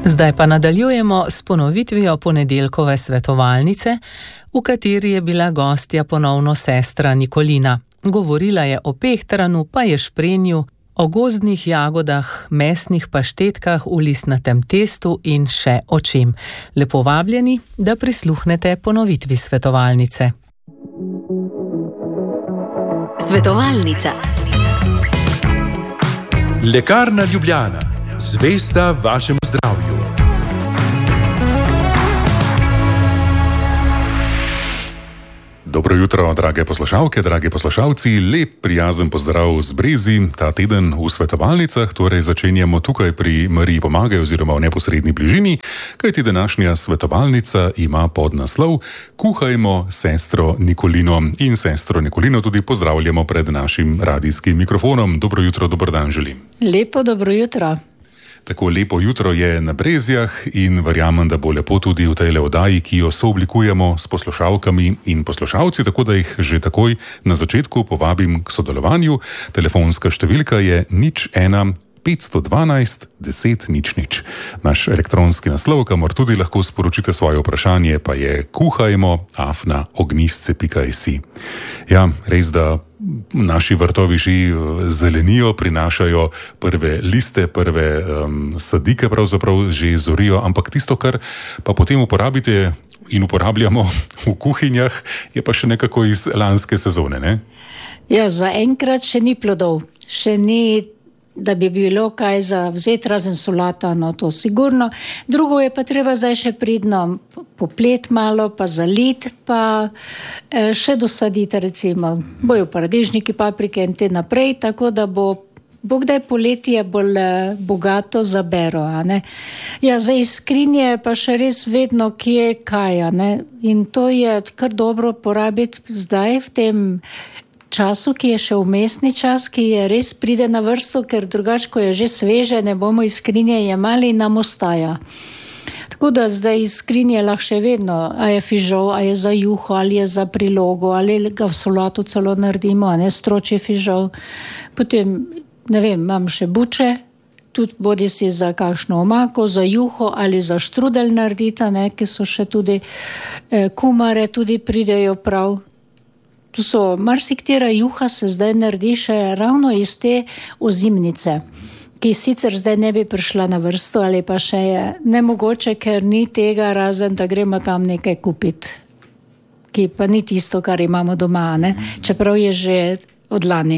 Zdaj pa nadaljujemo s ponovitvijo ponedeljkove svetovalnice, v kateri je bila gostja ponovno sestra Nikolina. Govorila je o pehtranu, pa ješprenju, o gozdnih jagodah, mesnih paštetkah v listnatem testu in še o čem. Lepo vabljeni, da prisluhnete ponovitvi svetovalnice. Svetovalnica. Lekarna Ljubljana. Zvesta vašemu zdravju. Dobro jutro, drage poslušalke, dragi poslušalci. Lep, prijazen pozdrav z Brezi. Ta teden v svetovalnicah, torej začenjamo tukaj pri Mariji Pomagaj oziroma v neposredni bližini, kajti današnja svetovalnica ima podnaslov Kuhajmo sestro Nikolino. In sestro Nikolino tudi pozdravljamo pred našim radijskim mikrofonom. Dobro jutro, dober dan želim. Lepo dobro jutro. Tako lepo jutro je na Brezjah in verjamem, da bo lepo tudi v tej oddaji, ki jo sooblikujemo s poslušalkami in poslušalci, tako da jih že takoj na začetku povabim k sodelovanju. Telefonska številka je 01 512 10 00. Naš elektronski naslov, kamor tudi lahko sporočite svoje vprašanje, pa je kuhajmo@ognistce.si. Ja, res, da naši vrtovi že zelenijo, prinašajo prve liste, prve sadike pravzaprav že zorijo, ampak tisto, kar pa potem uporabite in uporabljamo v kuhinjah, je pa še nekako iz lanske sezone, ne? Ja, zaenkrat še ni plodov, še ni, da bi bilo kaj za vzeti, razen solata, no to sigurno. Drugo je pa treba zdaj še pridno poplet malo, pa zalit, pa še dosaditi recimo. Bojo paradižniki, paprike in te naprej, tako da bo kdaj poletje bolj bogato za bero, a ne. Ja, za skrinje pa še res vedno kje kaj, a ne. In to je kar dobro porabiti zdaj v tem času, ki je še vmesni čas, ki je res pride na vrsto, ker drugače, ko je že sveže, ne bomo iz skrinje jemali in nam ostaja. Tako da zdaj iz skrinje lahko še vedno, a je fižol, a je za juho, ali je za prilogo, ali ga v solatu celo naredimo, a ne, stročji fižol. Potem, ne vem, imam še buče, tudi bodi si za kakšno omako, za juho ali za štrudel naredita, ne, ki so še tudi kumare, tudi pridejo prav. Tu so, marsiktera juha se zdaj naredi še ravno iz te ozimnice, ki sicer zdaj ne bi prišla na vrsto, ali pa še je nemogoče, ker ni tega, razen da gremo tam nekaj kupiti, ki pa ni tisto, kar imamo doma, ne? Čeprav je že od lani.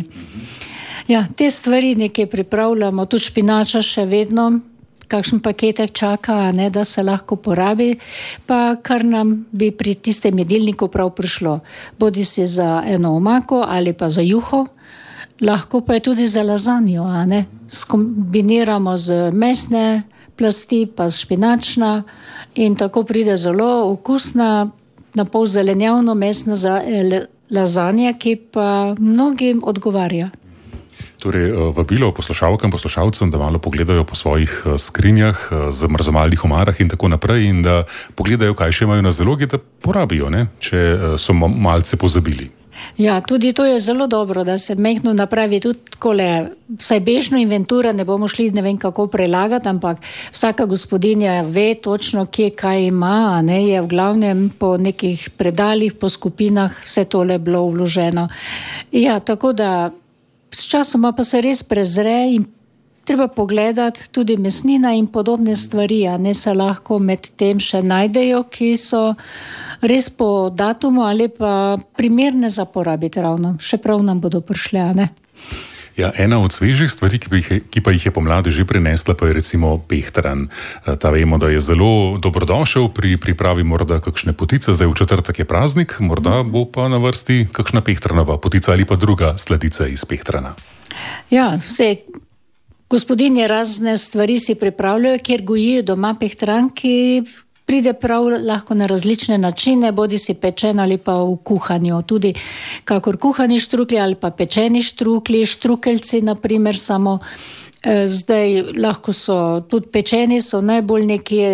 Ja, te stvari nekaj pripravljamo, tudi špinača še vedno, kakšen paketek čaka, ne, da se lahko porabi, pa kar nam bi pri tistem jedilniku prav prišlo. Bodi si za eno omako ali pa za juho, lahko pa je tudi za lazanjo, a ne. Skombiniramo z mesne plasti, pa špinačna in tako pride zelo okusna, napol zelenjavno mesna lazanja, ki pa mnogim odgovarja. Torej, vabilo poslušalkam, poslušalcem, da malo pogledajo po svojih skrinjah, zamrzovalnih omarah in tako naprej in da pogledajo, kaj še imajo na zalogi, da porabijo, ne, če so malce pozabili. Ja, tudi to je zelo dobro, da se mehno napravi tudi takole, vsaj bežno inventuro, ne bomo šli ne vem kako prelagati, ampak vsaka gospodinja ve točno, kje kaj ima, a ne, je v glavnem po nekih predalih, po skupinah vse tole bilo vloženo. Ja, tako da s časoma pa se res prezre in treba pogledati tudi mesnina in podobne stvari, a ne, se lahko med tem še najdejo, ki so res po datumu ali pa primerne za porabiti ravno. Še prav nam bodo prišle, a ne. Ja, ena od svežih stvari, ki pa jih je pomladi že prinesla, pa je recimo pehtran. Ta vemo, da je zelo dobrodošel pri pripravi morda kakšne potice, zdaj v četrtek je praznik, morda bo pa na vrsti kakšna pehtranova potica ali pa druga sladica iz pehtrana. Ja, vse gospodinje razne stvari si pripravljajo, kjer gojijo doma pehtran, ki pride prav lahko na različne načine, bodi si pečen ali pa v kuhanju. Tudi kakor kuhani štruklji ali pa pečeni štruklji, štrukeljci naprimer samo. Zdaj lahko so tudi pečeni, so najbolj nekje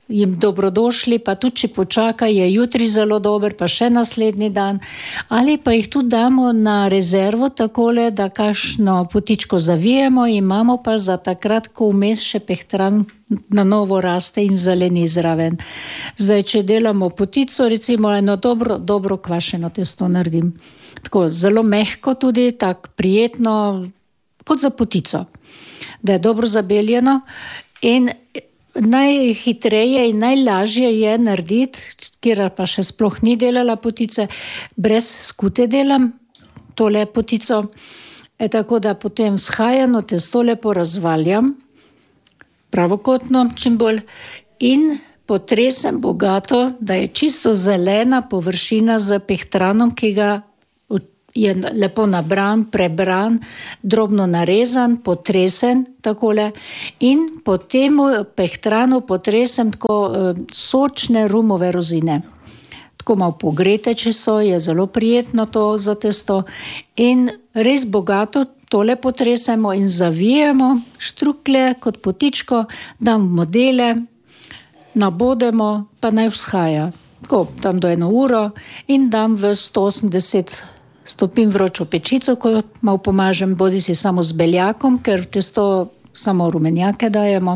jim dobrodošli, pa tudi če počaka, je jutri zelo dober, pa še naslednji dan. Ali pa jih tudi damo na rezervo takole, da kakšno potičko zavijemo, imamo pa za takrat, ko vmes še pehtran na novo raste in zeleni zraven. Zdaj, če delamo potico, recimo eno dobro kvašeno testo naredim. Tako zelo mehko tudi, tako prijetno, kot za potico. Da je dobro zabeljeno in najhitreje in najlažje je narediti, kjer pa še sploh ni delala potice, brez skute delam tole potico. Tako da potem shajano testo lepo razvaljam, pravokotno čim bolj, in potresem bogato, da je čisto zelena površina z pehtranom, ki ga je lepo nabran, prebran, drobno narezan, potresen takole in po temu pehtranu potresem tako sočne rumove rozine. Tako malo pogrete, če so, je zelo prijetno to za testo in res bogato tole potresemo in zavijemo štrukle kot potičko, dam modele, nabodemo, pa naj vzhaja. Tako, tam do 1 uro in dam v 180 stopinj vročo pečico, ko malo pomažem, bodi si samo z beljakom, ker v testo samo rumenjake dajemo.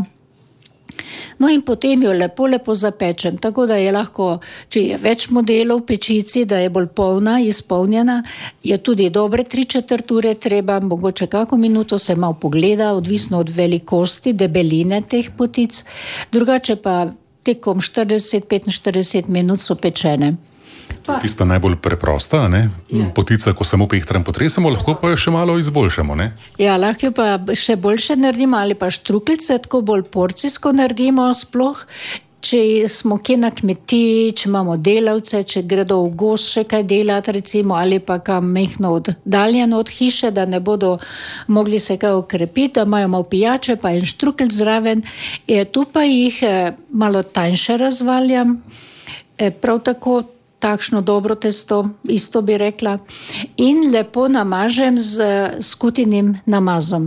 No in potem jo lepo zapečem, tako da je lahko, če je več modelov v pečici, da je bolj polna, izpolnjena, je tudi dobre 3/4 ure treba, mogoče kako minuto se malo pogleda, odvisno od velikosti, debeline teh potic, drugače pa tekom 40-45 minut so pečene. Tista najbolj preprosta, ne? Ja. Potica, ko samo pehtran potresemo, lahko pa jo še malo izboljšamo, ne? Ja, lahko pa še boljše naredimo ali pa štrukelce, tako bolj porcijsko naredimo sploh. Če smo kje na kmetiji, če imamo delavce, če gredo v gozd še kaj delati recimo, ali pa kam mehno oddaljeno od hiše, da ne bodo mogli se kaj okrepiti, da imajo malo pijače, pa en štrukelc zraven. Tu pa jih malo tanjše razvaljam, prav tako takšno dobro testo, isto bi rekla, in lepo namažem z skutinim namazom.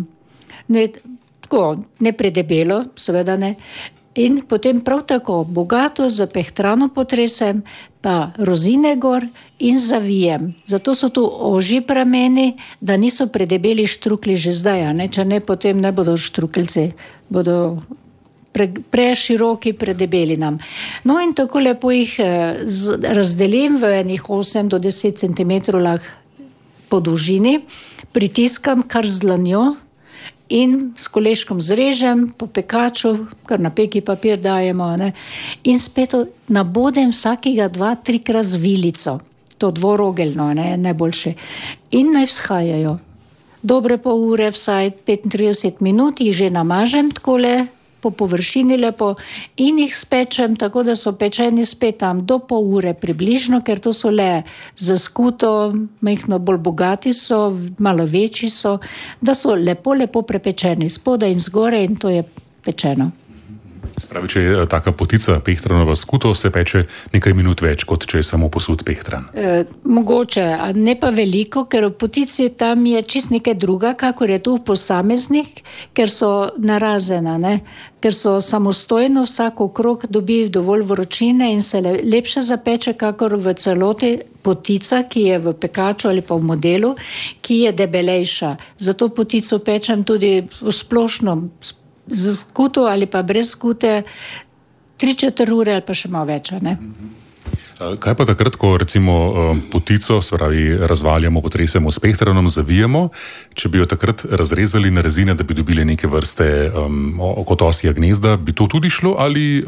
Ne predebelo, seveda ne. In potem prav tako bogato z pehtrano potresem, pa rozine gor in zavijem. Zato so tu ožji prameni, da niso predebeli štrukli že zdaj, ne? Če ne, potem ne bodo štrukelci, bodo preširoki, predebeli nam. No in tako lepo jih razdelim v enih 8 do 10 cm po dolžini, pritiskam kar z dlanjo in s koleškom zrežem po pekaču, kar na peki papir dajemo, ne? In spet nabodem vsakega 2-3 krat z vilico, to dvorogeljno, najboljše, in naj vzhajajo. Dobre pol ure, vsaj 35 minut jih že namažem takole po površini lepo in jih spečem, tako da so pečeni spet tam do pol ure približno, ker to so le za skuto, mehno bolj bogati so, malo večji so, da so lepo prepečeni spodaj in zgore in to je pečeno. Spravi, če je taka potica pehtranova skuto, se peče nekaj minut več, kot če je samo posud pehtran. Mogoče, a ne pa veliko, ker v potici tam je čist nekaj druga, kakor je tu v posameznih, ker so narazena, ne? Ker so samostojno, vsak okrog dobi dovolj vročine in se lepše zapeče, kakor v celoti potica, ki je v pekaču ali pa v modelu, ki je debelejša. Zato potico pečem tudi v splošno, z skuto ali pa brez skute 3/4 ure ali pa še malo več, ne? Kaj pa takrat, ko recimo potico, se pravi, razvaljamo, potresemo s pehtranom, zavijemo, če bi jo takrat razrezali na rezine, da bi dobili neke vrste kot osja gnezda, bi to tudi šlo ali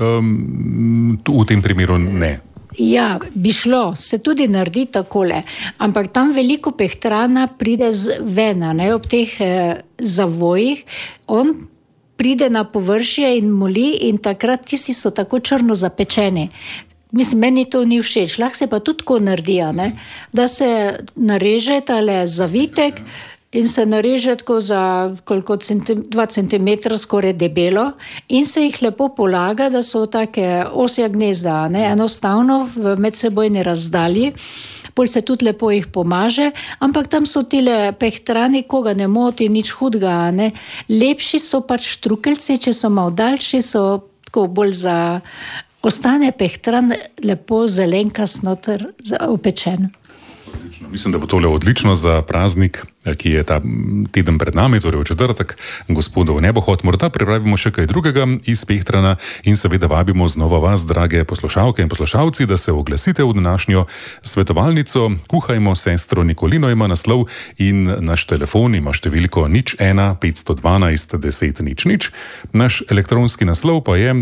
v tem primeru ne? Ja, bi šlo, se tudi naredi takole, ampak tam veliko pehtrana pride ven, ne, ob teh zavojih, on pride na površje in moli in takrat tisti so tako črno zapečeni. Mislim, meni to ni všeč, lahko se pa tudi tako naredi, ne? Da se nareže tale zavitek in se nareže tako za koliko 2 cm skoraj debelo in se jih lepo polaga, da so take osja gnezda, ne? Enostavno v medsebojni razdalji. Pol se tudi lepo jih pomaže, ampak tam so tile pehtrani, koga ne moti, nič hudga, ne. Lepši so pač štrukelci, če so malo daljši, so tako bolj za ostane pehtran lepo zelenkast noter opečen. Mislim, da bo tole odlično za praznik, ki je ta teden pred nami, torej v četrtek, Gospodov nebohod. Morda pripravimo še kaj drugega iz pehtrana in seveda vabimo znova vas, drage poslušalke in poslušalci, da se oglasite v današnjo svetovalnico. Kuhajmo sestro Nikolino ima naslov in naš telefon ima številko 01 512 10 00. Naš elektronski naslov pa je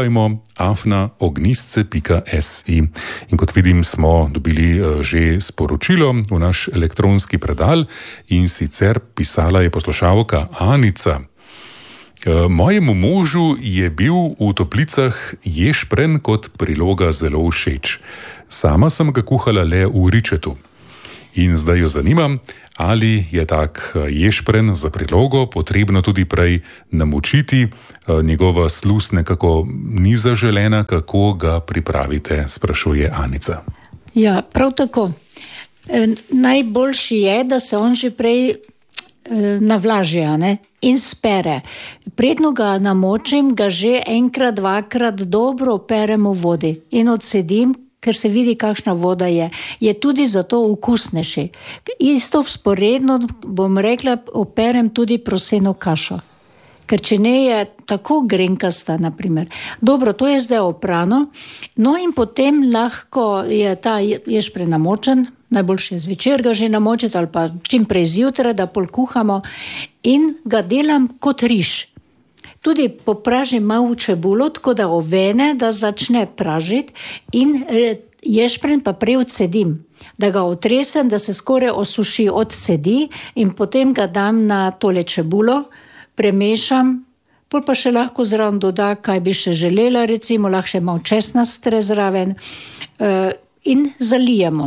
kuhajmo@ognistce.si. In kot vidim, smo dobili že sporočilo v naš elektronski predal. In sicer pisala je poslušalka Anica. Mojemu možu je bil v toplicah ješprenj kot priloga zelo všeč. Sama sem ga kuhala le v ričetu. In zdaj jo zanima, ali je tak ješprenj za prilogo potrebno tudi prej namočiti. Njegova sluz nekako ni zaželena, kako ga pripravite, sprašuje Anica. Ja, prav tako. Najboljši je, da se on že prej navlaži in spere. Predno ga namočim, ga že enkrat, dvakrat dobro operem v vodi in odsedim, ker se vidi, kakšna voda je. Je tudi zato okusnejši. Isto vzporedno, bom rekla, operem tudi proseno kašo. Ker če ne je tako grenkasta, naprimer. Dobro, to je zdaj oprano. No in potem lahko je ta ješprenj namočen, najboljše je zvečer ga že namočiti ali pa čim prej zjutraj, da pol kuhamo in ga delam kot riž. Tudi popražim malo čebulo, tako da ovene, da začne pražiti in ješprenj pa prej odsedim. Da ga otresem, da se skoraj osuši, odsedi in potem ga dam na tole čebulo, premešam, pol pa še lahko zraven doda, kaj bi še želela, recimo lahko še malo česna stre zraven in zalijemo.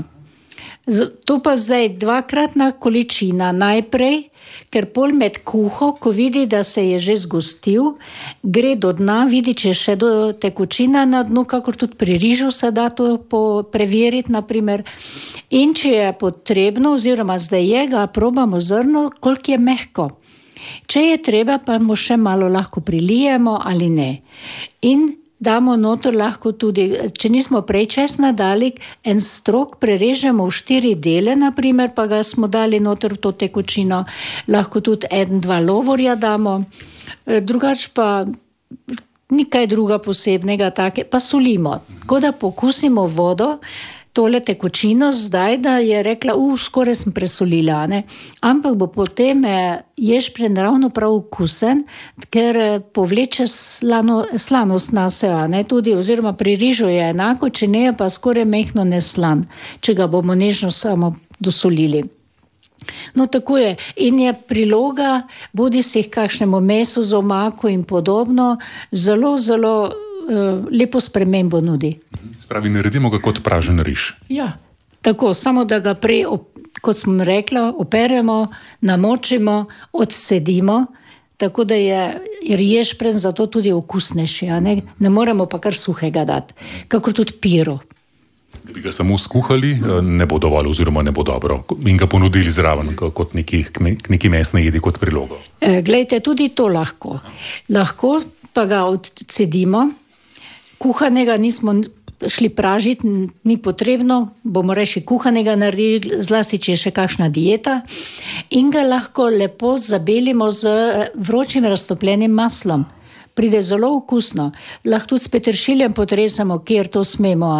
To pa zdaj dvakratna količina najprej, ker pol med kuho, ko vidi, da se je že zgostil, gre do dna, vidi, če je še do tekočina na dnu, kakor tudi pri rižu se da to preveriti, naprimer. In če je potrebno, oziroma zdaj je, ga probamo zrno, koliko je mehko. Če je treba, pa mu še malo lahko prilijemo ali ne. In damo noter lahko tudi, če nismo prej česna dali, en strok prerežemo v 4 dele, naprimer, pa ga smo dali noter v to tekočino. Lahko tudi 1-2 lovorja damo. Drugač pa ni kaj druga posebnega, take, pa solimo. Tako da pokusimo vodo, tole tekočino zdaj, da je rekla, skoraj sem presolila, ne? Ampak bo potem ješprenj ravno prav okusen, ker povleče slanost na se, ne? Tudi, oziroma pri rižu je enako, če ne je pa skoraj mehno neslan, če ga bomo nežno samo dosolili. No, tako je. In je priloga, bodi si kakšnemu mesu z omako in podobno, zelo, zelo lepo spremembo nudi. Spravi, naredimo ga kot pražen riž. Ja, tako, samo da ga prej, kot smo rekla, operemo, namočimo, odsedimo, tako da je ješprenj zato tudi okusnejši, ne moremo pa kar suhega dati, kakor tudi piro. Da bi ga samo skuhali, ne bo dovolj oziroma ne bo dobro in ga ponudili zraven kot neki mesne jedi kot prilogo. Glejte, tudi to lahko. Lahko pa ga odcedimo. Kuhanega nismo šli pražiti, ni potrebno, bomo reči kuhanega naredili, zlasti če je še kakšna dieta, in ga lahko lepo zabelimo z vročim raztopljenim maslom. Pride zelo okusno. Lahko tudi s peteršiljem potresamo, kjer to smemo,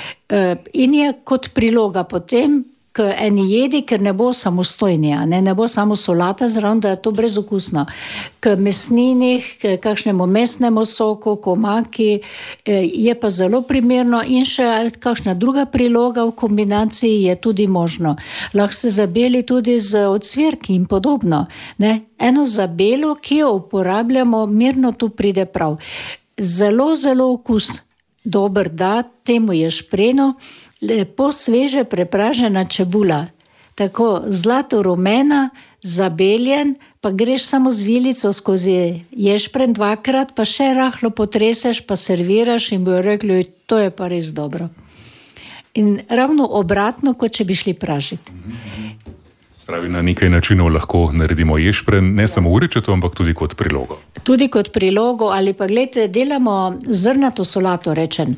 in je kot priloga potem k eni jedi, ker ne bo samostojni, ne bo samo solata zraven, da je to brezokusno. K mesninih, k kakšnemu mesnemu soku, k omaki je pa zelo primerno in še kakšna druga priloga v kombinaciji je tudi možno. Lahko se zabeli tudi z ocvirki in podobno, ne? Eno zabelo, ki jo uporabljamo, mirno tu pride prav. Zelo, zelo okus dober da temu ješprenu, lepo sveže prepražena čebula, tako zlato rumena, zabeljen, pa greš samo z vilico skozi ješprenj 2-krat, pa še rahlo potreseš, pa serviraš in bojo rekli, to je pa res dobro. In ravno obratno, kot če bi šli pražiti. Spravi, na nekaj načinov lahko naredimo ješprenj, ne samo v rečetu, ampak tudi kot prilogo. Tudi kot prilogo, ali pa gledajte, delamo zrnato solato, rečem.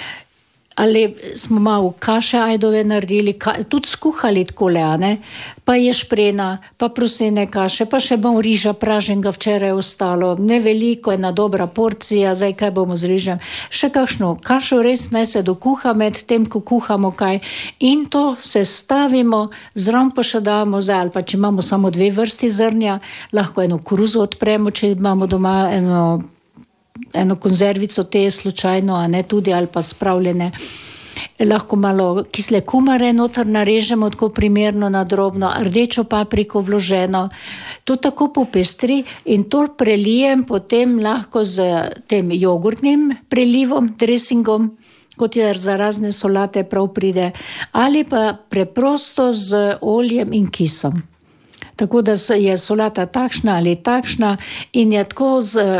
Ali smo malo kaše ajdove naredili, tudi skuhali takole, pa ješprena, pa prosene kaše, pa še malo riža praženega včeraj ostalo, ne veliko, ena dobra porcija, zdaj kaj bomo z rižem, še kakšno kašo res naj se dokuha med tem, ko kuhamo kaj, in to se stavimo, zraven pa še damo zdaj, ali pa če imamo samo 2 vrsti zrnja, lahko eno koruzo odpremo, če imamo doma eno konzervico te slučajno, tudi, ali pa spravljene. Lahko malo kisle kumare noter narežemo, tako primerno na drobno, rdečo papriko vloženo. To tako popestri in to prelijem potem lahko z tem jogurtnim prelivom, dressingom, kot je za razne solate prav pride, ali pa preprosto z oljem in kisom. Tako da je solata takšna ali takšna in je tako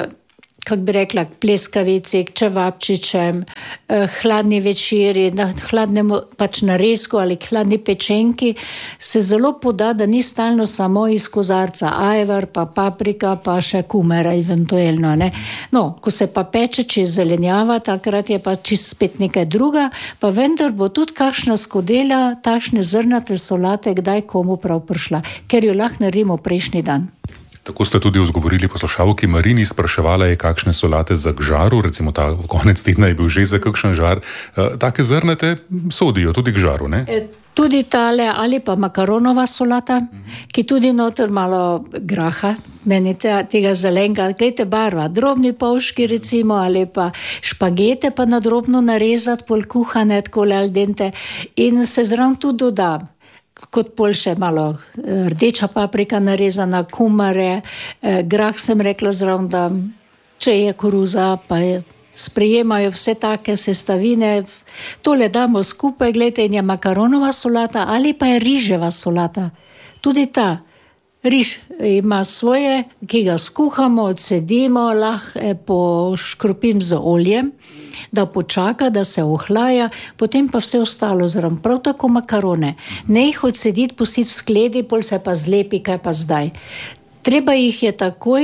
kako bi rekla, pleskavici, k čevapčičem, hladni večeri, na hladnem pač narezku ali hladni pečenki, se zelo poda, da ni stalno samo iz kozarca ajvar, pa paprika, pa še kumera eventuelno. No, ko se pa peče, če zelenjava, takrat je pa čisto spet nekaj druga, pa vendar bo tudi kakšna skodela, takšne zrnate solate, kdaj komu prav prišla, ker jo lahko naredimo prejšnji dan. Tako ste tudi odgovorili poslušalki Marini, spraševala je, kakšne solate za k žaru, recimo ta konec tedna je bil že za kakšen žar. Take zrnate sodijo tudi k žaru, ne? Tudi tale ali pa makaronova solata, ki tudi noter malo graha, meni tega zelenega, gledajte barva, drobni polški recimo, ali pa špagete pa na drobno narezati, pol kuhane, takole al dente, in se zraven tudi dodam. Kot pol še malo rdeča paprika narezana, kumare, grah sem rekla zraven, da če je koruza, pa sprejemajo vse take sestavine. Tole damo skupaj, gledajte, in je makaronova solata ali pa je riževa solata. Tudi ta riž ima svoje, ki ga skuhamo, odsedimo, lahko poškropim z oljem, da počaka, da se ohlaja, potem pa vse ostalo zraven. Prav tako makarone. Ne jih odsediti, pustiti v skledi, pol se pa zlepi, kaj pa zdaj. Treba jih je takoj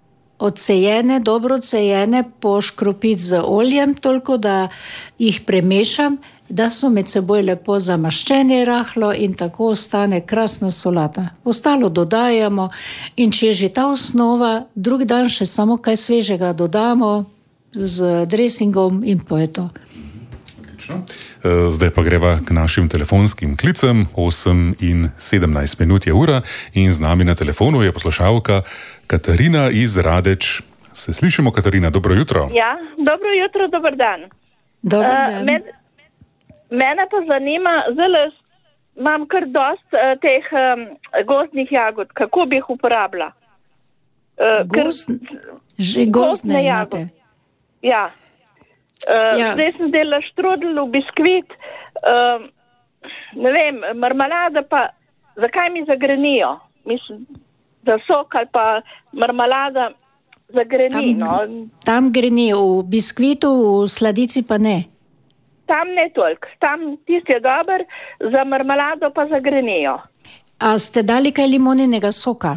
odsejene, dobro odsejene, poškropiti z oljem, toliko da jih premešam, da so med seboj lepo zamaščeni rahlo in tako ostane krasna solata. Ostalo dodajamo in če je že ta osnova, drug dan še samo kaj svežega dodamo, z dressingom in po je to. Zdaj pa greva k našim telefonskim klicem. 8:17 je ura in z nami na telefonu je poslušalka Katarina iz Radeč. Se slišimo, Katarina? Dobro jutro. Ja, dobro jutro, dober dan. Dober dan. Mene pa zanima, zelo imam kar dost teh gozdnih jagod, kako bi jih uporabila? Gozdne imate? Ja. Zdaj sem delala štrudel v biskvit, ne vem, marmelada pa, zakaj mi zagrenijo? Mislim, da sok ali pa marmelada zagreni. Tam greni, v biskvitu, v sladici pa ne. Tam ne toliko, tam tisti je dober, za marmelado pa zagrenijo. A ste dali kaj limoninega soka?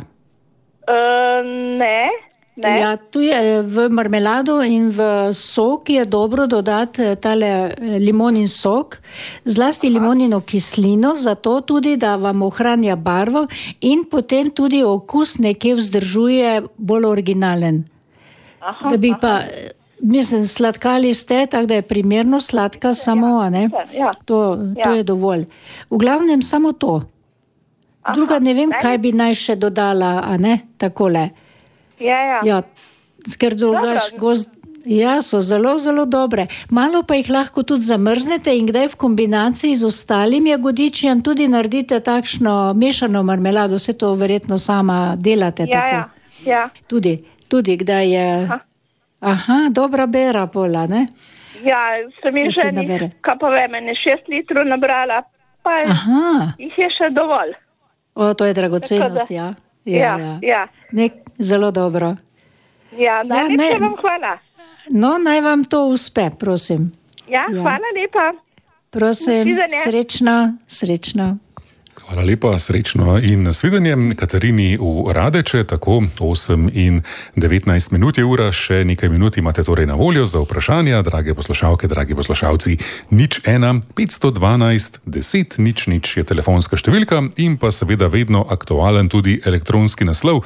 Ne. Ja, tu je v marmelado in v sok je dobro dodati tale limonin sok, zlasti limonino kislino, zato tudi, da vam ohranja barvo in potem tudi okus nekje vzdržuje bolj originalen. Da bi pa, mislim, sladkali ste, tako da je primerno sladka samo, ne? To je dovolj. V glavnem samo to. Druga ne vem, kaj bi naj še dodala, a ne? Takole. Ja, ker drugač so zelo, zelo dobre. Malo pa jih lahko tudi zamrznete in kdaj v kombinaciji z ostalim jagodičjem tudi naredite takšno mešano marmelado, vse to verjetno sama delate tako. Ja. Tudi kdaj je... dobra bera pola, ne? Ja, sem jih že, kaj pa vem, 6 litrov nabrala, pa jih je še dovolj. To je dragocenost, ja. Ja. Zelo dobro. Ja, najlepša vam hvala. No, naj vam to uspe, prosim. Ja, hvala lepa. Prosim, srečno. Hvala lepa, srečno in nasvidenje Katarini v Radeče, tako 8 in 19 minut je ura, še nekaj minut imate torej na voljo za vprašanja, drage poslušalke, dragi poslušalci. 01 512 10 00 je telefonska številka in pa seveda vedno aktualen tudi elektronski naslov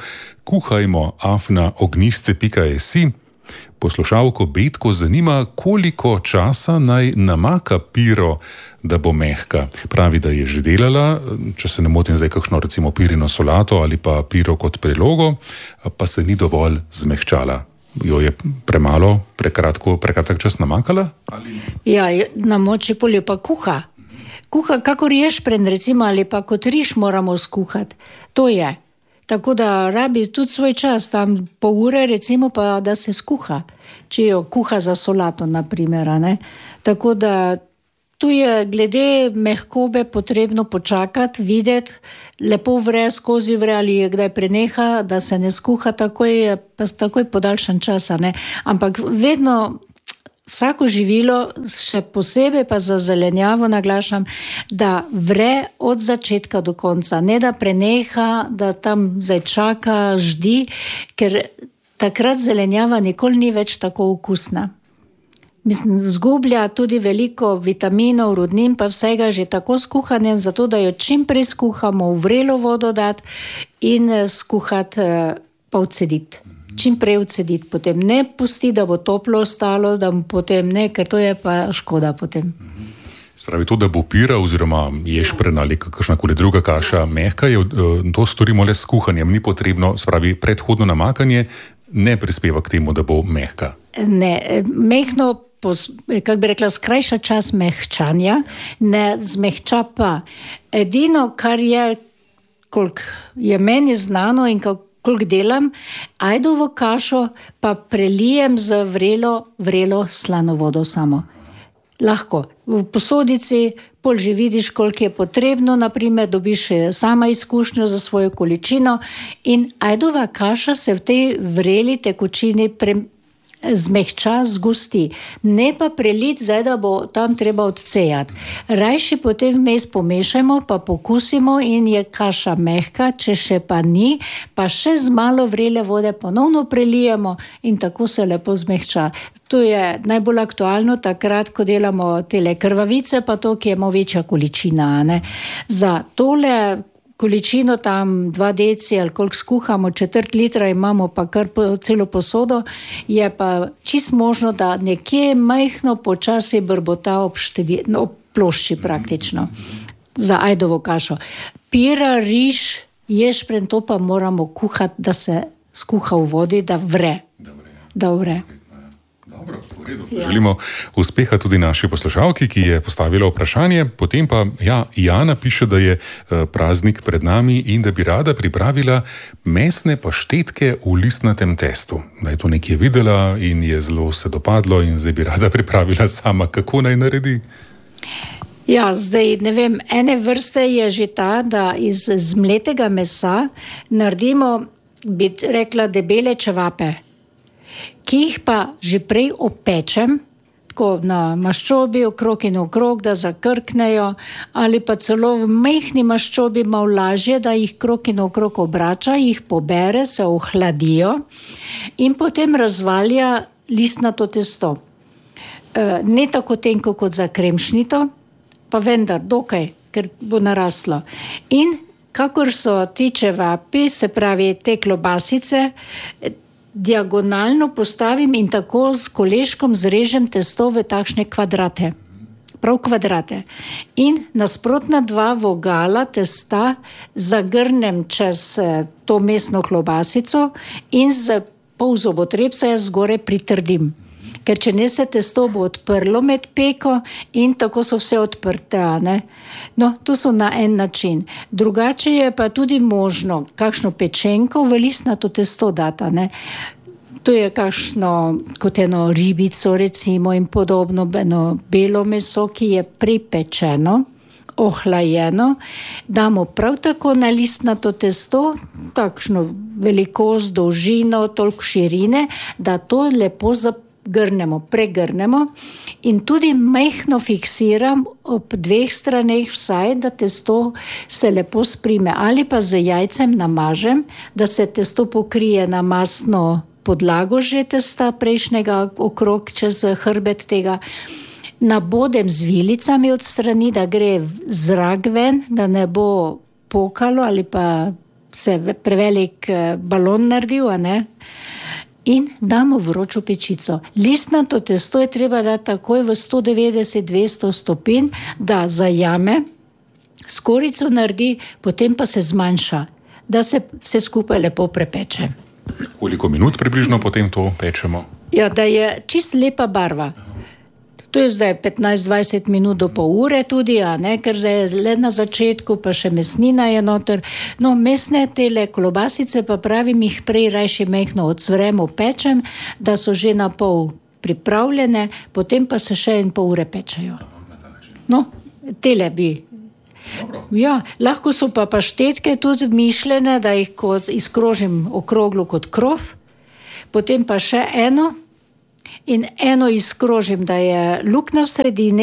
kuhajmo@ognjisce.si. Poslušalko Betko zanima, koliko časa naj namaka piro, da bo mehka. Pravi, da je že delala, če se ne motim zdaj kakšno recimo pirino solato ali pa piro kot prilogo, pa se ni dovolj zmehčala. Jo je premalo, prekratek čas namakala? Ja, na moči polju pa kuha. Kuha, kakor ješprenj recimo, ali pa kot riž moramo skuhati. To je. Tako da rabi tudi svoj čas, tam pol ure recimo pa, da se skuha. Če jo kuha za solato, naprimer, ne. Tako da tu je glede mehkobe potrebno počakati, videti, lepo vre, skozi vre ali je kdaj preneha, da se ne skuha takoj podaljšan časa, ne. Ampak vedno vsako živilo, še posebej pa za zelenjavo naglašam, da vre od začetka do konca, ne da preneha, da tam zdaj čaka, ždi, ker takrat zelenjava nikoli ni več tako okusna. Mislim, zgublja tudi veliko vitaminov, rudnin, pa vsega že tako skuhanjem, zato da jo čim prej skuhamo, v vrelo vodo dati in skuhati pa odcediti. Čim prej odcediti, potem ne pusti, da bo toplo ostalo, da mu potem ne, ker to je pa škoda potem. Spravi to, da bo pira oziroma ješprenj ali kakšnakoli druga kaša mehka, to storimo le s kuhanjem, ni potrebno, spravi predhodno namakanje ne prispeva k temu, da bo mehka. Ne, mehno, kako bi rekla, skrajša čas mehčanja, ne zmehča pa. Edino, kar je, koliko je meni znano in koliko delam, ajdovo kašo pa prelijem z vrelo slano vodo samo. Lahko. V posodici pol že vidiš, koliko je potrebno, naprimer dobiš sama izkušnjo za svojo količino in ajdova kaša se v tej vreli tekočini zmehča, zgusti. Ne pa prelit, zdaj da bo tam treba odcejati. Rajši potem vmes pomešajmo, pa pokusimo in je kaša mehka, če še pa ni, pa še z malo vrele vode ponovno prelijemo in tako se lepo zmehča. To je najbolj aktualno takrat, ko delamo tele krvavice, pa to, ki je malo večja količina. Ne? Za tole količino tam 2 deci ali koliko skuhamo, 1/4 litra imamo pa kar celo posodo, je pa čist možno, da nekje majhno počasi brbota ob plošči praktično za ajdovo kašo. Pira, riž, ješprenj, to pa moramo kuhati, da se skuha v vodi, da vre. Da vre. Dobro, v redu. Ja. Želimo uspeha tudi naši poslušalki, ki je postavila vprašanje. Potem pa, Jana piše, da je praznik pred nami in da bi rada pripravila mesne paštetke v listnatem testu. Da je to nekje videla in je zelo se dopadlo in zdaj bi rada pripravila sama. Kako naj naredi? Ja, zdaj ne vem, ene vrste je že ta, da iz zmletega mesa naredimo, bi rekla, debele čevape, ki jih pa že prej opečem, tako na maščobi okrog in okrog, da zakrknejo, ali pa celo v majhni maščobi malo lažje, da jih krog in okrog obrača, jih pobere, se ohladijo in potem razvalja listnato testo. Ne tako tenko kot za kremšnito, pa vendar dokaj, ker bo naraslo. In kakor so ti čevapi, se pravi te klobasice, diagonalno postavim in tako s koleškom zrežem testo v takšne kvadrate. Prav kvadrate. In nasprotna 2 vogala testa zagrnem čez to mesno klobasico in z pol zobotrebca jaz zgore pritrdim. Ker če ne se testo bo odprlo med peko in tako so vse odprte, ne? No, to so na en način. Drugače je pa tudi možno kakšno pečenko v listnato testo data, ne? To je kakšno, kot eno ribico recimo in podobno, eno belo meso, ki je pripečeno, ohlajeno, damo prav tako na listnato testo, takšno velikost, dolžino, toliko širine, da to lepo pregrnemo in tudi mehko fiksiram ob 2 straneh vsaj, da testo se lepo sprime, ali pa z jajcem namažem, da se testo pokrije na masno podlago že testa prejšnjega okrog čez hrbet tega. Nabodem z vilicami od strani, da gre zrak ven, da ne bo pokalo ali pa se prevelik balon naredil, in damo vročo pečico. Listnato testo je treba dati takoj v 190-200 stopinj, da zajame, skorico naredi, potem pa se zmanjša, da se vse skupaj lepo prepeče. Koliko minut približno potem to pečemo? Ja, da je čist lepa barva. To je zdaj 15-20 minut do pol ure tudi, ker je le na začetku, pa še mesnina je noter. No, mesne tele klobasice pa pravim, jih prej rajši mehno odsvremo, pečem, da so že na pol pripravljene, potem pa se še 1,5 ure pečejo. No, tele bi. Ja, lahko so pa paštetke tudi mišljene, da jih izkrožim okroglo kot krof, potem pa še eno, in eno izkrožim, da je luknja v sredini,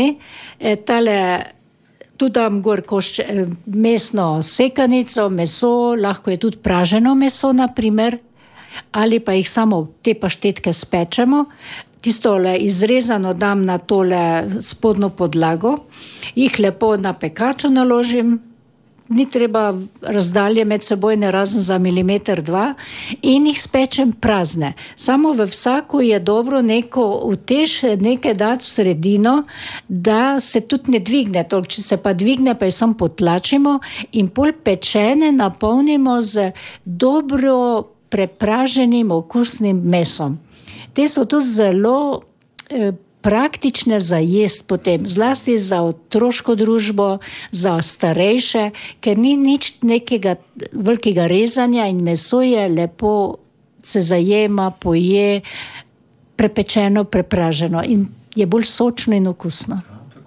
tu dam gor mesno sekanico, meso, lahko je tudi praženo meso, naprimer, ali pa jih samo te paštetke spečemo, tistole izrezano dam na tole spodnjo podlago, jih lepo na pekaču naložim, ni treba razdalje med sebojne, razen za 1-2 mm, in jih spečem prazne. Samo v vsako je dobro neko utež, nekaj dati v sredino, da se tudi ne dvigne toliko. Če se pa dvigne, pa jih samo potlačimo in pol pečene napolnimo z dobro prepraženim okusnim mesom. Te so tudi zelo praktične za jest potem, zlasti za otroško družbo, za starejše, ker ni nič nekega velikega rezanja in meso je lepo, se zajema, poje, prepečeno, prepraženo in je bolj sočno in okusno.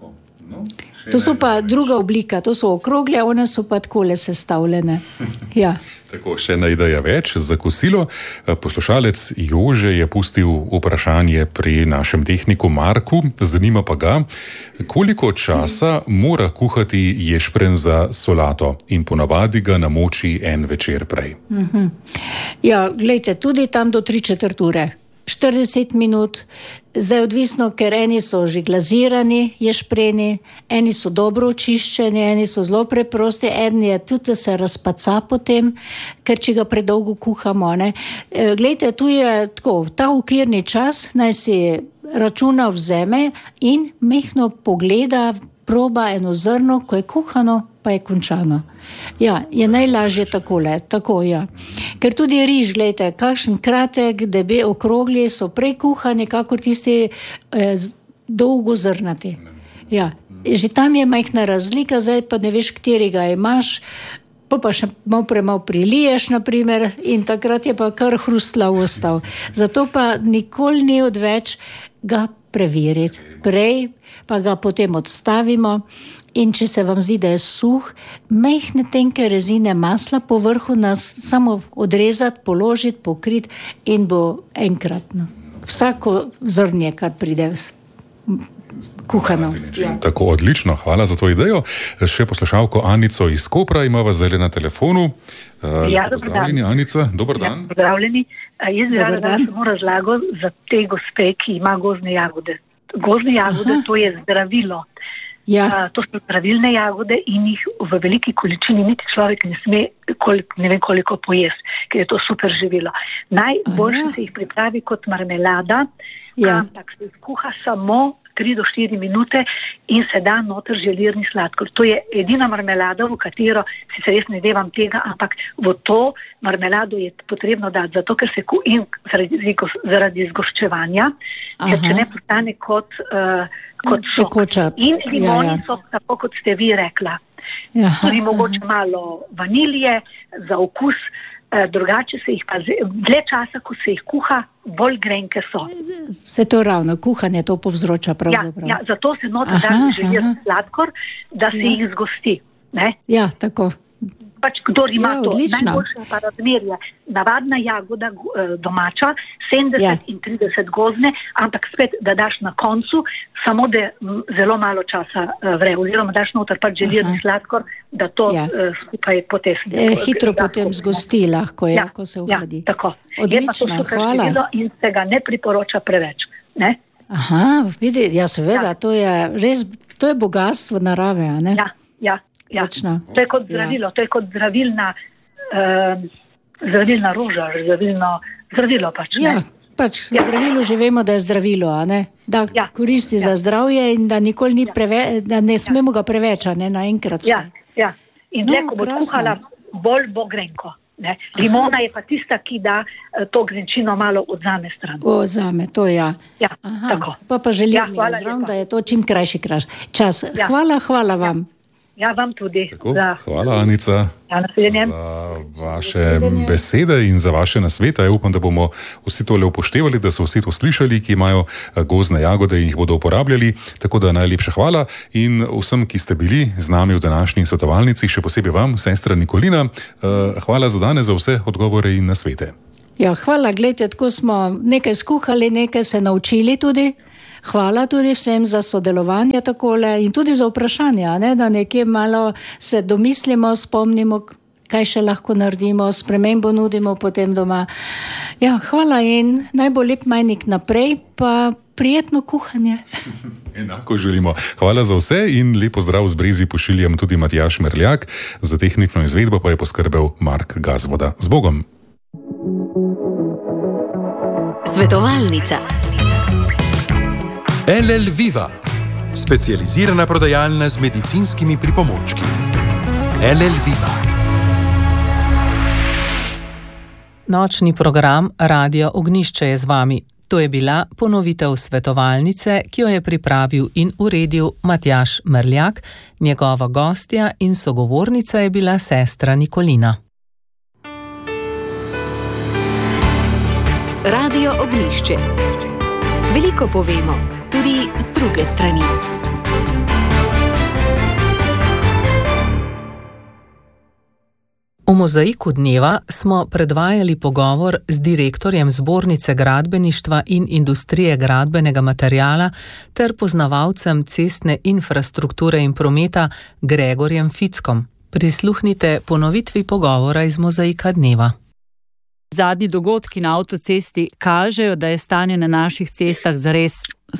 To so pa druga oblika, to so okrogle, one so pa takole sestavljene. Ja. Tako, še ena ideja več za kosilo. Poslušalec Jože je pustil vprašanje pri našem tehniku Marku, zanima pa ga, koliko časa mora kuhati ješprenj za solato in ponavadi ga namoči en večer prej. Ja, glejte, tudi tam do 3/4 ure. 40 minut, zdaj odvisno, ker eni so že glazirani ješpreni, eni so dobro očiščeni, eni so zelo preprosti, eni je tudi, da se razpaca potem, ker če ga predolgo kuhamo. Glejte, tu je tako, ta okvirni čas, naj si računa vzeme in mehno pogleda, proba eno zrno, ko je kuhano, pa je končano. Ja, je najlažje takole, tako, ja. Ker tudi riž, gledajte, kakšen kratek, debel, okrogli so prej kuhani, kakor tisti dolgo zrnati. Ja, že tam je majhna razlika, zdaj pa ne veš, katerega imaš, pa še malo priliješ, naprimer, in takrat je pa kar hrustlav ostal. Zato pa nikoli ni odveč ga preveriti. Prej pa ga potem odstavimo in če se vam zdi, da je suh, majhne tenke rezine masla po vrhu nas samo odrezati, položiti, pokriti in bo enkratno. Vsako zrnje, kar pride kuhano. Ja. Tako, odlično, hvala za to idejo. Še poslušalko Anico iz Kopra imava zdaj na telefonu. Ja, pozdravljeni, Anica, dober dan. Ja, pozdravljeni. Jaz bi rada samo razlago za te gospe, ki ima gozdne jagode. Gozdne jagode, to je zdravilo. Ja. To so zdravilne jagode in jih v veliki količini niti človek ne sme, ne vem koliko pojesti, ker je to super živilo. Najboljše se jih pripravi kot marmelada, ampak se skuha samo 3 do 4 minute in se da noter želirni sladkor. To je edina marmelada, v katero si se res ne devam tega, ampak v to marmelado je potrebno dati, zato ker se zaradi zgoščevanja, ker če ne postane kot sok. In limoni so tako, kot ste vi rekla. Tudi mogoče malo vanilije za okus, drugače se jih pa dlje časa, ko se jih kuha, bolj grenke so. Se to ravno, kuhanje to povzroča pravzaprav. Ja, zato se noter da želirni sladkor, da se jih zgosti. Ne? Ja, tako. pač kdo ima to najboljše pa razmerje. Navadna jagoda domača, 70 in 30 gozne, ampak spet, da daš na koncu, samo da zelo malo časa vre, oziroma daš noter pač želirni sladkor, da to skupaj potesne. Hitro potem zgosti lahko, ko se ohladi. Tako. Odlično, hvala. In se ga ne priporoča preveč. Ne? Aha, vidi, seveda, to je bogatstvo narave, a ne? Ja. To je kot zdravilo, to je kot zdravilna roža, zdravilo pač, ne? Pač zdravilo že vemo, da je zdravilo, a ne? Da koristi za zdravje in da nikoli ni da ne smemo ga preveč, a ne, naenkrat vse. Ja. In ko bo kuhala, bolj bo grenko. Ne? Limona je pa tista, ki da to grenčino malo odzame stran. Ozame, to ja. Aha, tako. Pa želim zraven, da je to čim krajši čas. Hvala vam. Ja, vam tudi. Tako, hvala, Anica, za vaše besede in za vaše nasvete. Upam, da bomo vsi tole upoštevali, da so vsi to slišali, ki imajo gozdne jagode in jih bodo uporabljali. Tako da najlepša hvala in vsem, ki ste bili z nami v današnji svetovalnici, še posebej vam, sestra Nikolina. Hvala za danes, za vse odgovore in nasvete. Ja, hvala, gledajte, tako smo nekaj skuhali, nekaj se naučili tudi. Hvala tudi vsem za sodelovanje takole in tudi za vprašanja, ne, da nekje malo se domislimo, spomnimo, kaj še lahko naredimo, spremembo nudimo potem doma. Ja, hvala in naj bo lep majnik naprej, pa prijetno kuhanje. Enako želimo. Hvala za vse in lepo zdrav z Brezi pošiljam tudi Matjaž Merljak, za tehnično izvedbo pa je poskrbel Mark Gazvoda. Z Bogom! Svetovalnica. LL Viva, specializirana prodajalna z medicinskimi pripomočki. LL Viva. Nočni program Radia Ognjišče je z vami. To je bila ponovitev svetovalnice, ki jo je pripravil in uredil Matjaž Merljak, njegova gostja in sogovornica je bila sestra Nikolina. Radio Ognjišče. Veliko povemo, tudi z druge strani. V mozaiku dneva smo predvajali pogovor z direktorjem Zbornice gradbeništva in industrije gradbenega materiala ter poznavalcem cestne infrastrukture in prometa Gregorjem Fickom. Prisluhnite ponovitvi pogovora iz mozaika dneva. Zadnji dogodki na avtocesti kažejo, da je stanje na naših cestah zares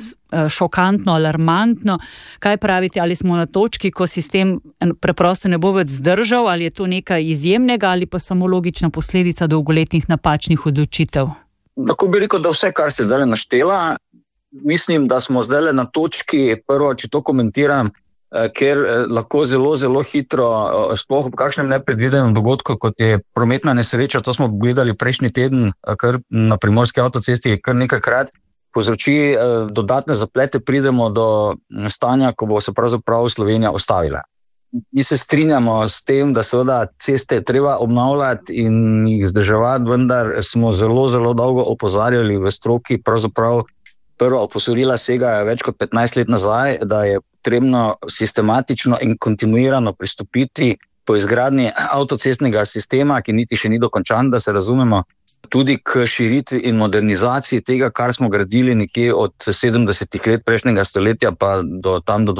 šokantno, alarmantno. Kaj pravite, ali smo na točki, ko sistem preprosto ne bo več zdržal, ali je to nekaj izjemnega ali pa samo logična posledica dolgoletnih napačnih odločitev? Tako bi rekel, da vse, kar ste zdaj naštela, mislim, da smo zdaj na točki, prvo, če to komentiram, ker lahko zelo, zelo hitro, sploh v kakšnem nepredvidenem dogodku, kot je prometna nesreča, to smo gledali prejšnji teden, kar na Primorski avtocesti kar nekajkrat, povzroči dodatne zaplete, pridemo do stanja, ko bo se pravzaprav Slovenija ustavila. Mi se strinjamo s tem, da seveda ceste treba obnavljati in jih vzdrževati, vendar smo zelo, zelo dolgo opozarjali v stroki, pravzaprav prva opozorila segajo več kot 15 let nazaj, da je potrebno sistematično in kontinuirano pristopiti po izgradnji avtocestnega sistema, ki niti še ni dokončan, da se razumemo, tudi k širitvi in modernizaciji tega, kar smo gradili nekje od 70 let prejšnjega stoletja pa do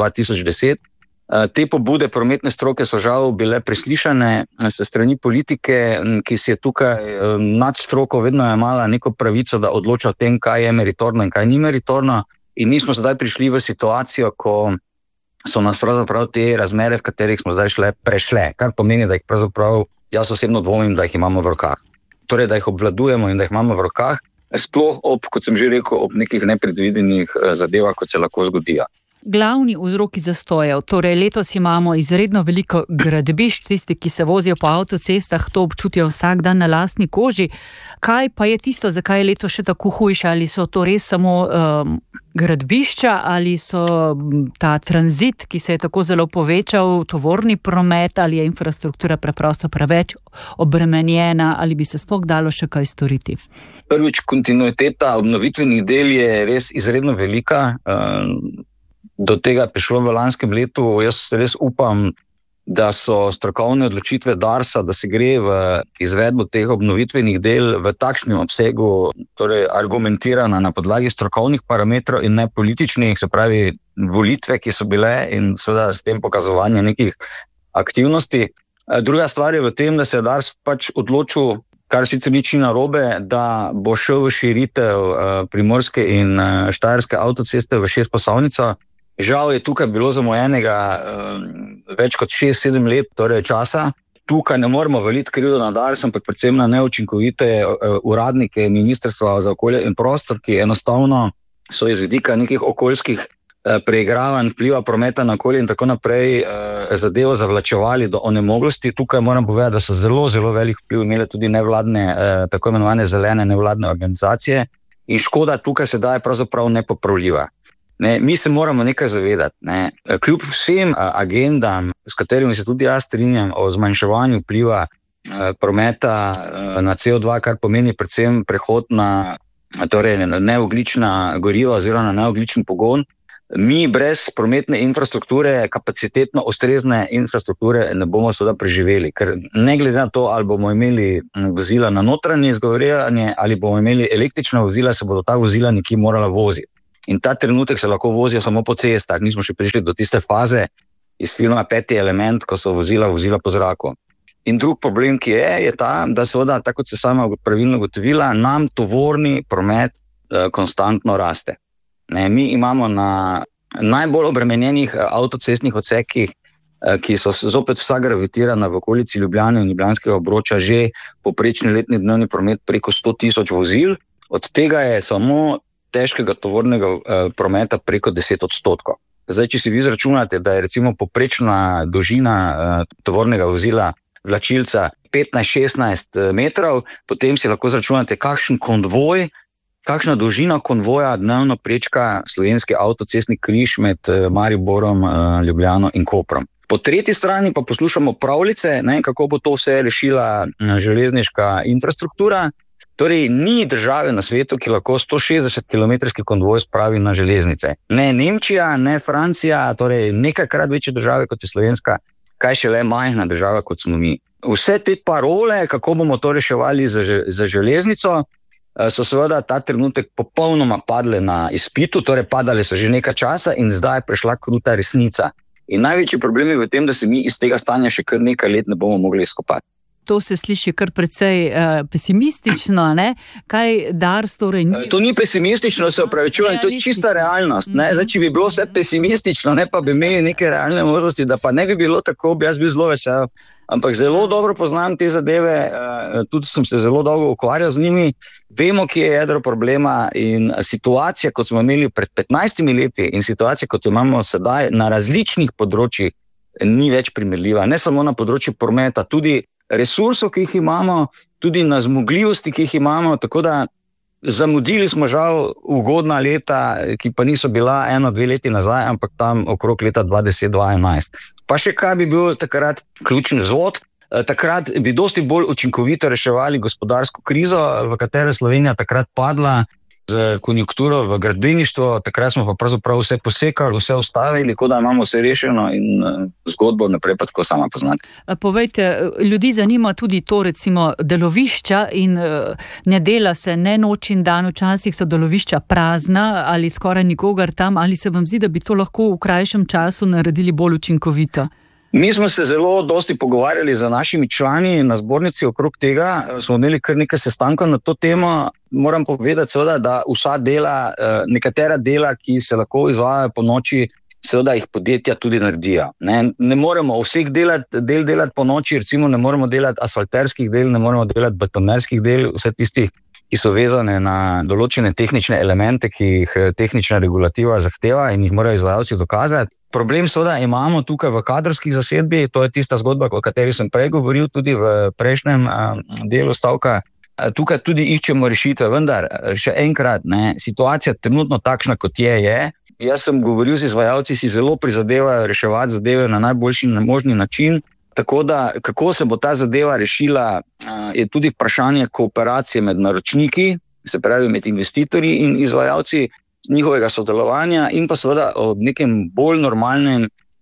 2010. Te pobude prometne stroke so žal bile preslišane se strani politike, ki si je tukaj nad stroko vedno imela neko pravico, da odloča o tem, kaj je meritorno in kaj ni meritorno. In mi smo zdaj prišli v situacijo, ko so nas pravzaprav te razmere, v katerih smo zdaj prešle, kar pomeni, da jih pravzaprav, jaz osebno dvomim, da jih imamo v rokah. Torej, da jih obvladujemo in da jih imamo v rokah, sploh kot sem že rekel, ob nekih nepredvidenih zadevah, kot se lahko zgodijo. Glavni vzroki zastojev, torej letos imamo izredno veliko gradbišč, tisti, ki se vozijo po avtocestah, to občutijo vsak dan na lastni koži. Kaj pa je tisto, zakaj je letos še tako hujše? Ali so to res samo gradbišča, ali so ta tranzit, ki se je tako zelo povečal, tovorni promet, ali je infrastruktura preprosto preveč obremenjena, ali bi se sploh dalo še kaj storiti? Prvič, kontinuiteta obnovitvenih del je res izredno velika. Do tega prišlo v lanskem letu. Jaz res upam, da so strokovne odločitve Darsa, da se gre v izvedbo teh obnovitvenih del v takšnem obsegu, torej argumentirana na podlagi strokovnih parametrov in ne političnih, se pravi volitve, ki so bile in seveda s tem pokazovanje nekih aktivnosti. Druga stvar je v tem, da se je Dars pač odločil, kar sicer nič narobe, da bo šel v širitev primorske in štajerske avtoceste v 6-pasovnico. Žal je tukaj bilo zamujenega več kot 6-7 let torej časa. Tukaj ne moramo valiti krivdo na Dars, ampak predvsem na neučinkovite uradnike Ministrstva za okolje in prostor, ki enostavno so iz vidika nekih okoljskih preigravanj, vpliva prometa na okolje in tako naprej zadevo zavlačevali do onemoglosti. Tukaj moram povedati, da so zelo, zelo velik vpliv imele tudi nevladne, tako imenovane zelene nevladne organizacije in škoda tukaj sedaj je pravzaprav nepopravljiva. Mi se moramo nekaj zavedati. Kljub vsem agendam, s katerimi se tudi jaz strinjam o zmanjševanju vpliva prometa na CO2, kar pomeni predvsem prehod na torej neoglična goriva oziroma na neogličen pogon, mi brez prometne infrastrukture, kapacitetno ustrezne infrastrukture ne bomo seveda preživeli, ker ne glede na to, ali bomo imeli vozila na notranje izgorevanje ali bomo imeli električna vozila, se bodo ta vozila nekje morala voziti. In ta trenutek se lahko vozijo samo po cestah. Nismo še prišli do tiste faze iz filma Peti element, ko so vozila po zraku. In drug problem, ki je ta, da seveda, tako kot se sama pravilno ugotovila, nam tovorni promet konstantno raste. Mi imamo na najbolj obremenjenih avtocestnih odsekih, ki so zopet vsa gravitirana v okolici Ljubljane in Ljubljanskega obroča, že povprečni letni dnevni promet preko 100 000 vozil. Od tega je samo težkega tovornega prometa preko 10%. Zdaj, če si vi izračunate, da je recimo povprečna dolžina tovornega vozila vlačilca 15-16 metrov, potem si lahko izračunate, kakšen konvoj, kakšna dolžina konvoja dnevno prečka slovenski avtocestni križ med Mariborom, Ljubljano in Koprom. Po tretji strani pa poslušamo pravljice, kako bo to vse rešila železniška infrastruktura. Torej, ni države na svetu, ki lahko 160 km konvoj spravi na železnice. Ne Nemčija, ne Francija, torej nekajkrat večje države kot je slovenska, kaj šele majhna država kot smo mi. Vse te parole, kako bomo to reševali za železnico, so seveda ta trenutek popolnoma padle na izpitu, torej padale so že nekaj časa in zdaj je prišla kruta resnica. In največji problem je v tem, da se mi iz tega stanja še kar nekaj let ne bomo mogli izkopati. To se sliši kar precej pesimistično, ne? Kaj Dars torej ni? To ni pesimistično, se opravičujem, to je čista realnost. Zdaj, če bi bilo vse pesimistično, pa bi imeli neke realne možnosti, da pa ne bi bilo tako, bi jaz bil zelo vesel. Ampak zelo dobro poznam te zadeve, tudi sem se zelo dolgo ukvarjal z njimi, vemo, kje je jedro problema in situacija, kot smo imeli pred 15 leti in situacija, kot imamo sedaj na različnih področjih, ni več primerljiva. Ne samo na področju prometa, tudi resursov, ki jih imamo, tudi na zmogljivosti, ki jih imamo, tako da zamudili smo žal ugodna leta, ki pa niso bila 1-2 leti nazaj, ampak tam okrog leta 2010-2011. Pa še kaj bi bil takrat ključni vzvod, takrat bi dosti bolj učinkovito reševali gospodarsko krizo, v katero Slovenija takrat padla, z konjunkturo v gradbeništvu, takrat smo pa pravzaprav vse posekali, vse ustavili, kot da imamo vse rešeno in zgodbo naprej pa tako sama poznati. Povejte, ljudi zanima tudi to, recimo, delovišča in ne dela se ne noč in dan, včasih so delovišča prazna ali skoraj nikogar tam, ali se vam zdi, da bi to lahko v krajšem času naredili bolj učinkovito? Mi smo se zelo dosti pogovarjali z našimi člani na zbornici okrog tega, smo imeli kar nekaj sestankov na to temo. Moram povedati seveda, da vsa dela, nekatera dela, ki se lahko izvajajo po noči, seveda jih podjetja tudi naredijo. Ne moremo vseh del delati po noči, recimo ne moremo delati asfalterskih del, ne moremo delati betonerskih del, vse tistih, ki so vezane na določene tehnične elemente, ki jih tehnična regulativa zahteva in jih morajo izvajalci dokazati. Problem seveda imamo tukaj v kadrovskih zasedbi, to je tista zgodba, o kateri sem prej govoril tudi v prejšnjem delu stavka. Tukaj tudi iščemo rešitve, vendar še enkrat, situacija trenutno takšna, kot je. Jaz sem govoril z izvajalci, si zelo prizadevajo reševati zadeve na najboljši možni način. Tako da, kako se bo ta zadeva rešila, je tudi vprašanje kooperacije med naročniki, se pravi med investitorji in izvajalci, njihovega sodelovanja in pa seveda o nekem bolj normalnem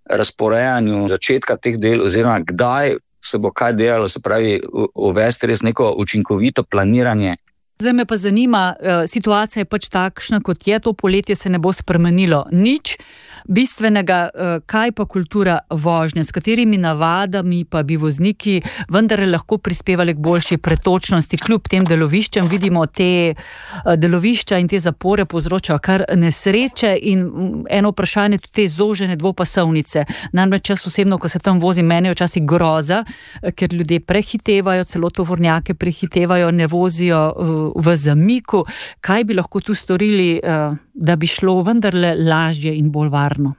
razporejanju začetka teh del oziroma kdaj se bo kaj delalo, se pravi uvesti res neko učinkovito planiranje. Zdaj me pa zanima, situacija je pač takšna, kot je, to poletje se ne bo spremenilo nič bistvenega, kaj pa kultura vožnje, s katerimi navadami pa bi vozniki vendar lahko prispevali k boljši pretočnosti, kljub tem deloviščem. Vidimo, te delovišča in te zapore povzročajo kar nesreče in eno vprašanje, tudi te zožene dvopasovnice. Namreč jaz osebno, ko se tam vozim, meni je včasih groza, ker ljudje prehitevajo, celo tovornjake prehitevajo, ne vozijo v zamiku. Kaj bi lahko tu storili, da bi šlo vendarle lažje in bolj varno?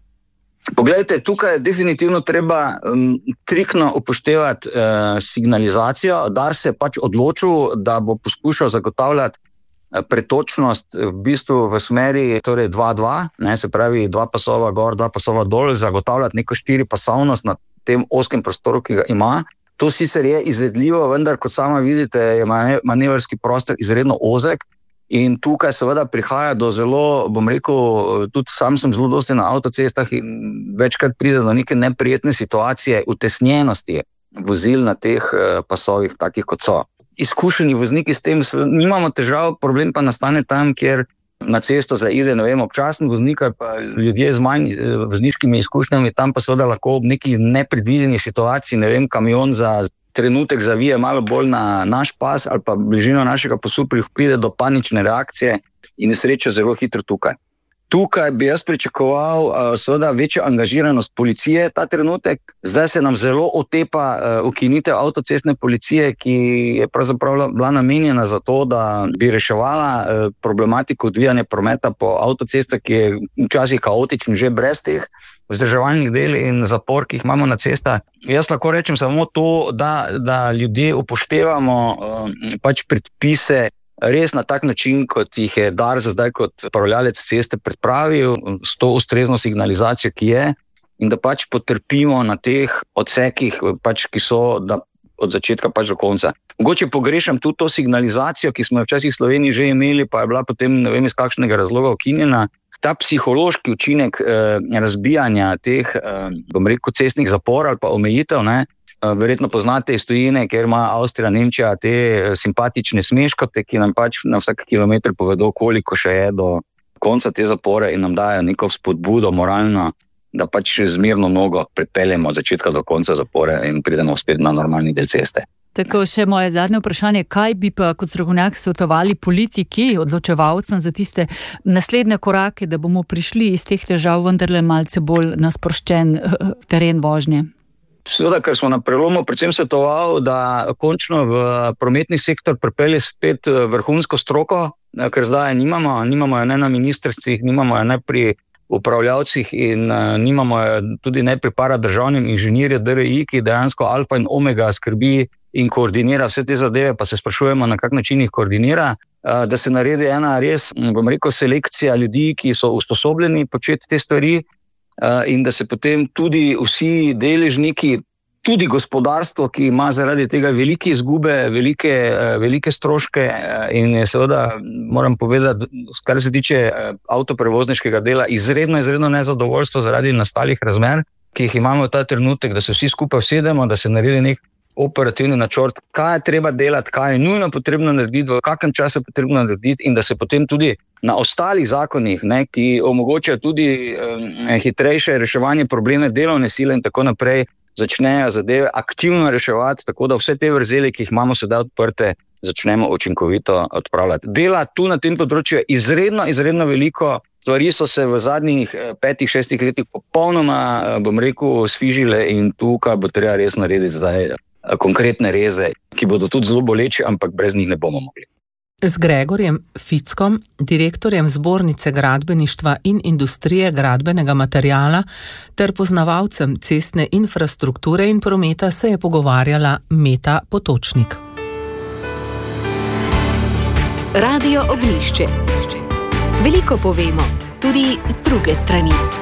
Poglejte, tukaj je definitivno treba striktno upoštevati signalizacijo. Dars se je pač odločil, da bo poskušal zagotavljati pretočnost v bistvu v smeri torej 2-2, se pravi 2 pasova gor, 2 pasova dol, zagotavljati neko 4-pasovnost na tem oskem prostoru, ki ga ima. To sicer je izvedljivo, vendar kot sama vidite, je manevrski prostor izredno ozek in tukaj seveda prihaja do zelo, bom rekel, tudi sam sem zelo dosti na avtocestah in večkrat pride do neke neprijetne situacije, utesnjenosti vozil na teh pasovih, takih kot so. Izkušeni vozniki s tem nimamo težav, problem pa nastane tam, kjer na cesto zaide, občasen voznik ali pa ljudje z manj vozniškimi izkušnjami, tam pa seveda lahko ob neki nepredvideni situaciji, kamion za trenutek zavije malo bolj na naš pas ali pa bližino našega pasu, pride do panične reakcije in nesreča zelo hitro tukaj. Tukaj bi jaz pričakoval seveda večjo angažiranost policije ta trenutek. Zdaj se nam zelo otepa ukinitev avtocestne policije, ki je pravzaprav bila namenjena za to, da bi reševala problematiko odvijanja prometa po avtocestah, ki je včasih kaotičen že brez teh vzdrževalnih del in zapor, ki jih imamo na cestah. Jaz lahko rečem samo to, da ljudje upoštevamo pač predpise res na tak način, kot jih je Dars zdaj kot upravljalec ceste pripravil, s to ustrezno signalizacijo, ki je, in da pač potrpimo na teh odsekih, pač, ki so od začetka pač do konca. Mogoče pogrešam tudi to signalizacijo, ki smo jo včasih v Sloveniji že imeli, pa je bila potem ne vem iz kakšnega razloga ukinjena. Ta psihološki učinek razbijanja teh, bom rekel, cestnih zaporov ali pa omejitev, verjetno poznate iz tujine, ker ima Avstrija, Nemčija te simpatične smeškote, ki nam pač na vsak kilometr povedo, koliko še je do konca te zapore in nam dajo neko spodbudo moralno, da pač zmirno nogo pripeljemo od začetka do konca zapore in pridemo spet na normalni del ceste. Tako še moje zadnje vprašanje, kaj bi pa kot strokovnjak svetovali politiki, odločevalcem za tiste naslednje korake, da bomo prišli iz teh težav vendarle malce bolj na sproščen teren vožnje? Seveda, ker smo na prelomu predvsem svetoval, da končno v prometni sektor pripelje spet vrhunsko stroko, ker zdaj nimamo jo ne na ministrstvih, nimamo jo ne pri upravljavcih in nimamo jo tudi ne pri paradržavnem inženirju DRI, ki dejansko alfa in omega skrbi in koordinira vse te zadeve, pa se sprašujemo, na kak način jih koordinira, da se naredi ena res, bom rekel, selekcija ljudi, ki so usposobljeni početi te stvari, in da se potem tudi vsi deležniki, tudi gospodarstvo, ki ima zaradi tega velike izgube, velike stroške in je seveda, moram povedati, kar se tiče avtoprevozniškega dela, izredno nezadovoljstvo zaradi nastalih razmer, ki jih imamo v ta trenutek, da se vsi skupaj usedemo, da se naredi nek operativni načrt, kaj je treba delati, kaj je nujno potrebno narediti, v kakem času je potrebno narediti in da se potem tudi na ostalih zakonih, ki omogočajo tudi hitrejše reševanje probleme delovne sile in tako naprej, začnejo zadeve aktivno reševati, tako da vse te vrzeli, ki jih imamo sedaj odprte, začnemo učinkovito odpravljati. Dela tu na tem področju je izredno veliko. Stvari so se v zadnjih 5-6 letih popolnoma, bom rekel, sfižile in tukaj bo treba res narediti zdaj konkretne reze, ki bodo tudi zelo boleči, ampak brez njih ne bomo mogli. Z Gregorjem Fickom, direktorjem Zbornice gradbeništva in industrije gradbenega materiala ter poznavalcem cestne infrastrukture in prometa se je pogovarjala Meta Potočnik. Radio Ognjišče. Veliko povemo, tudi z druge strani.